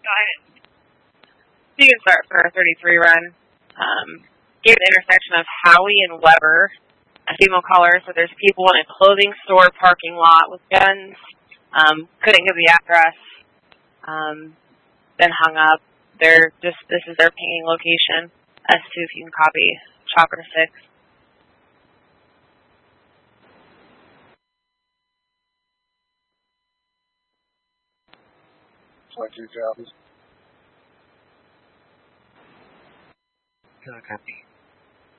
Go ahead. You can start for a 33 run. Gave an intersection of Howie and Weber, a female caller. So there's people in a clothing store parking lot with guns. Couldn't give the address. Then hung up. This is their pinging location. S2 if you can copy. Chopper 6. Flight 2 copies. Copy.